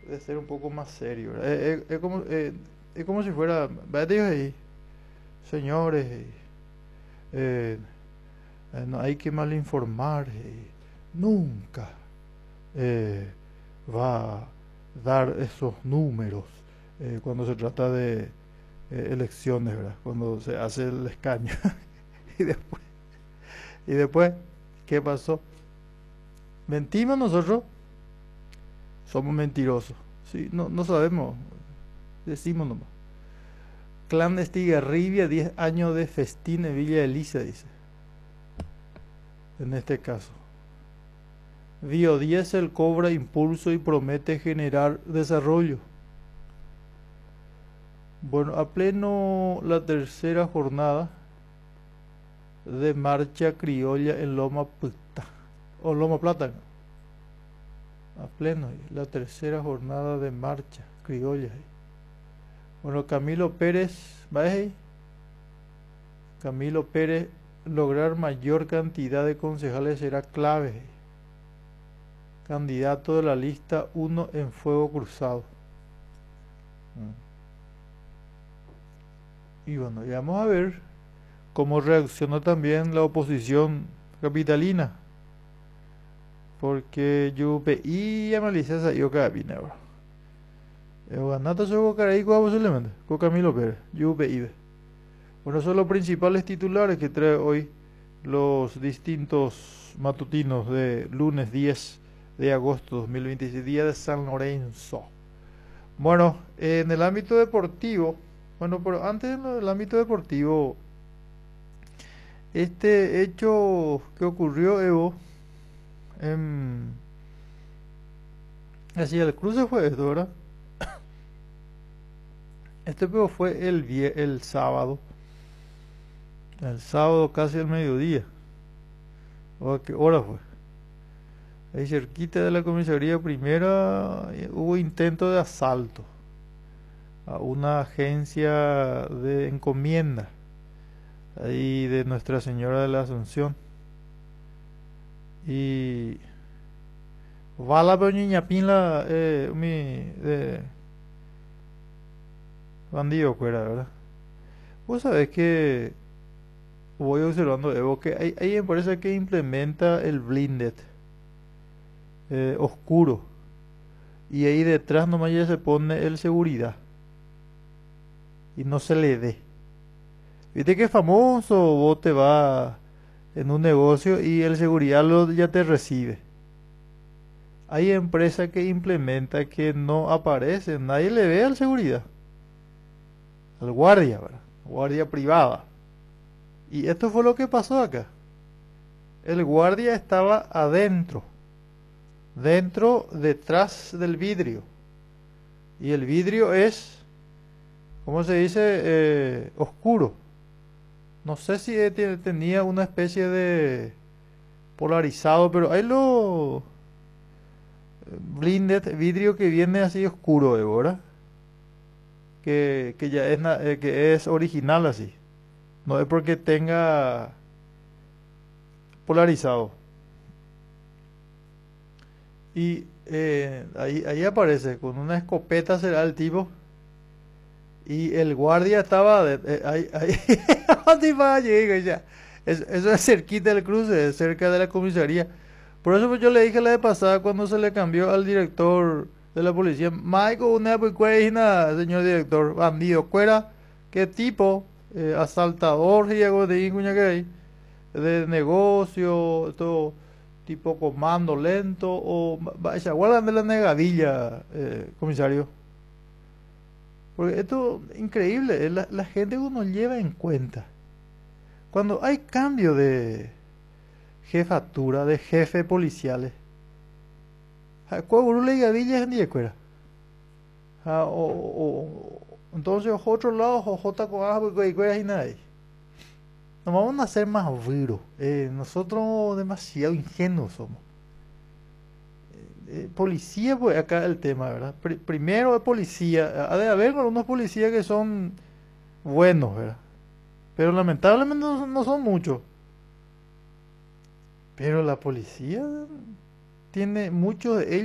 de ser un poco más serio, ¿verdad? Es como si fuera, vete ahí, señores, eh, no hay que malinformar, nunca eh, va a dar esos números cuando se trata de elecciones, ¿verdad? Cuando se hace el escaño. y después, y después, ¿qué pasó? Mentimos nosotros, somos mentirosos. Sí, no sabemos, decimos nomás. Clan de Estigarribia, 10 años de festín en Villa Elisa, dice. En este caso. Biodiesel cobra impulso y promete generar desarrollo. Bueno, a pleno la tercera jornada de marcha criolla en Loma Puta, o Loma Plata. A pleno, la tercera jornada de marcha criolla. Bueno, Camilo Pérez, ¿va ahí? Camilo Pérez, lograr mayor cantidad de concejales será clave. Candidato de la lista 1 en fuego cruzado. Y bueno, ya vamos a ver cómo reacciona también la oposición capitalina. Porque yo veía analizar esa yo cabina, bro. Ganata soy Caray posiblemente, con Camilo Pérez, yo veía. Bueno, son los principales titulares que trae hoy los distintos matutinos de lunes 10 de agosto 2026, día de San Lorenzo. Bueno, en el ámbito deportivo, bueno, pero antes del ámbito deportivo, este hecho que ocurrió, Evo, hacia el cruce fue esto, ¿verdad? Este pero fue el sábado. El sábado casi al mediodía. ¿O a qué hora fue? Ahí cerquita de la comisaría primera hubo intento de asalto a una agencia de encomienda ahí de Nuestra Señora de la Asunción. Y bala pero niña pinla de bandido fuera, ¿verdad? Vos sabés que voy observando, Evo, que hay empresas que implementa el blinded oscuro y ahí detrás nomás ya se pone el seguridad y no se le dé. Viste que es famoso, vos te vas en un negocio y el seguridad ya te recibe. Hay empresas que implementa que no aparece, nadie le ve al seguridad, al guardia, ¿verdad? Guardia privada. Y esto fue lo que pasó acá. El guardia estaba adentro, detrás del vidrio. Y el vidrio es, ¿cómo se dice? Oscuro. No sé si tenía una especie de polarizado, pero hay lo blinded, vidrio que viene así oscuro, ¿verdad? Que ya es, que es original así. No es porque tenga polarizado. Y ahí aparece, con una escopeta será el tipo. Y el guardia estaba ahí. Eso es cerquita del cruce, cerca de la comisaría. Por eso pues, yo le dije la vez pasada cuando se le cambió al director de la policía, Michael, una pues señor director, bandido, cuera, qué tipo, asaltador, y algo de negocio, todo tipo comando lento, o se aguardan de la negadilla, comisario. Porque esto es increíble, la gente uno lleva en cuenta. Cuando hay cambio de jefatura, de jefe policiales, ¿cuál le gavilla en día cuera? Entonces otro lado jota con ajo y cuera y nadie. Nos vamos a hacer más virus. Nosotros demasiado ingenuos somos. Policía, pues acá el tema, ¿verdad? Primero es policía. Ha de haber algunos policías que son buenos, ¿verdad? Pero lamentablemente no son muchos. Pero la policía tiene muchos de ellos.